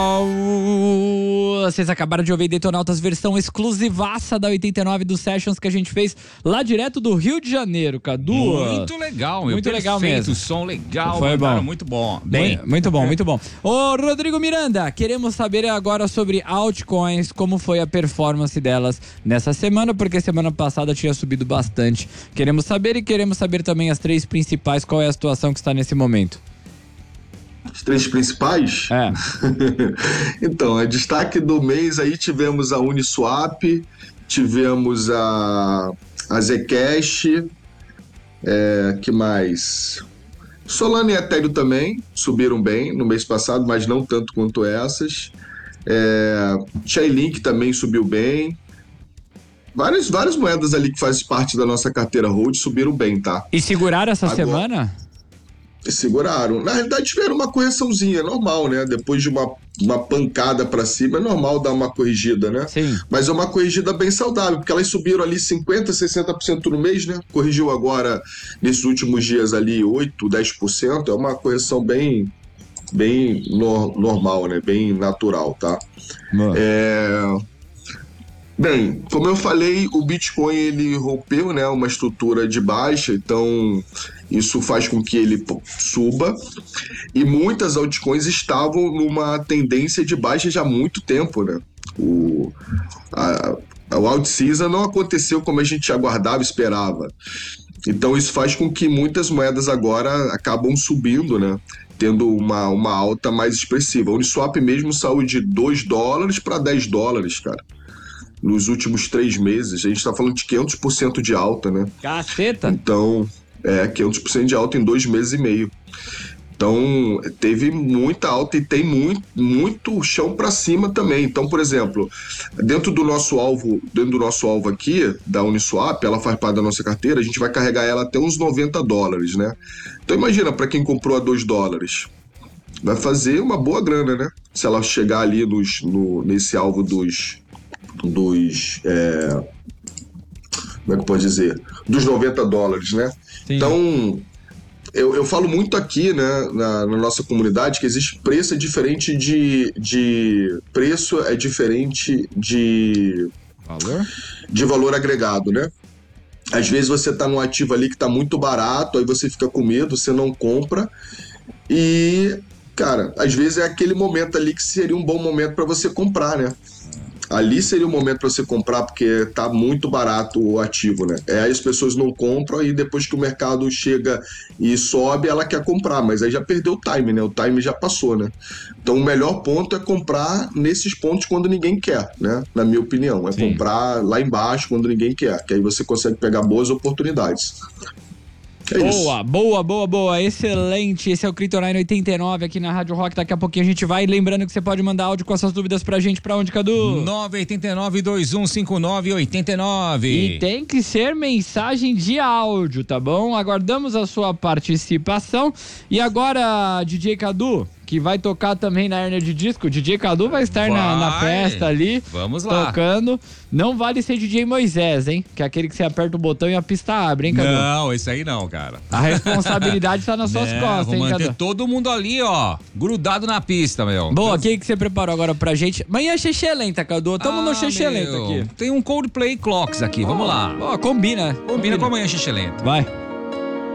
Vocês acabaram de ouvir Detonautas versão exclusivaça da 89 do Sessions que a gente fez lá direto do Rio de Janeiro, Cadu. Muito legal, meu. Muito legal mesmo. Som legal, foi bom. Muito bom. Bem. Muito bom, muito bom. Ô, Rodrigo Miranda, queremos saber agora sobre altcoins, como foi a performance delas nessa semana, porque semana passada tinha subido bastante. Queremos saber e queremos saber também as três principais, qual é a situação que está nesse momento. As três principais? É. Então, a destaque do mês aí tivemos a Uniswap, tivemos a Zcash, que mais? Solana e Ethereum também subiram bem no mês passado, mas não tanto quanto essas. Chainlink também subiu bem. Várias moedas ali que fazem parte da nossa carteira Hold subiram bem, tá? E seguraram essa semana? Seguraram. Na realidade, tiveram uma correçãozinha, normal, né? Depois de uma pancada pra cima, é normal dar uma corrigida, né? Sim. Mas é uma corrigida bem saudável, porque elas subiram ali 50%, 60% no mês, né? Corrigiu agora, nesses últimos dias ali, 8%, 10%. É uma correção bem normal, né? Bem natural, tá? Bem, como eu falei, o Bitcoin ele rompeu, né, uma estrutura de baixa, então isso faz com que ele suba, e muitas altcoins estavam numa tendência de baixa já há muito tempo, né? O alt season não aconteceu como a gente aguardava e esperava. Então isso faz com que muitas moedas agora acabam subindo, né? Tendo uma alta mais expressiva. A Uniswap mesmo saiu de $2 para $10, cara. Nos últimos 3 meses, a gente tá falando de 500% de alta, né? Caceta! Então, 500% de alta em 2 meses e meio. Então, teve muita alta e tem muito chão para cima também. Então, por exemplo, dentro do nosso alvo aqui, da Uniswap, ela faz parte da nossa carteira, a gente vai carregar ela até uns $90, né? Então, imagina, para quem comprou a $2, vai fazer uma boa grana, né? Se ela chegar ali nesse alvo dos como é que pode dizer? Dos $90, né? Sim. Então, eu falo muito aqui, né, na nossa comunidade, que existe preço diferente preço é diferente de valor agregado, né? Às vezes você tá num ativo ali que tá muito barato, aí você fica com medo, você não compra e, cara, às vezes é aquele momento ali que seria um bom momento para você comprar, né? Ali seria o momento para você comprar, porque tá muito barato o ativo, né? Aí as pessoas não compram e depois que o mercado chega e sobe, ela quer comprar, mas aí já perdeu o time, né? O time já passou, né? Então o melhor ponto é comprar nesses pontos quando ninguém quer, né? Na minha opinião, é Sim. comprar lá embaixo quando ninguém quer, que aí você consegue pegar boas oportunidades. Boa. Excelente. Esse é o Crypto9 89 aqui na Rádio Rock. Daqui a pouquinho a gente vai. Lembrando que você pode mandar áudio com as suas dúvidas pra gente. Pra onde, Cadu? 989-2159-89. E tem que ser mensagem de áudio, tá bom? Aguardamos a sua participação. E agora, DJ Cadu, que vai tocar também na hernia de disco. O DJ Cadu vai estar na festa ali. Vamos lá. Tocando. Não vale ser DJ Moisés, hein? Que é aquele que você aperta o botão e a pista abre, hein, Cadu? Não, esse aí não, cara. A responsabilidade tá nas suas costas, vou hein, manter Cadu? todo mundo ali, ó, grudado na pista, meu. Boa, o que você preparou agora pra gente? Manhã xixi lenta, Cadu. Tamo no xixi lenta aqui. Tem um Coldplay Clocks aqui, vamos lá. Ó, combina com a manhã xixi lenta. Vai.